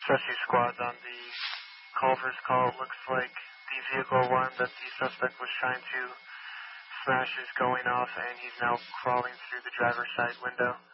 Rescue squad's on the Culver's call. It looks like the vehicle alarm that the suspect was trying to smash is going off, and he's now crawling through the driver's side window.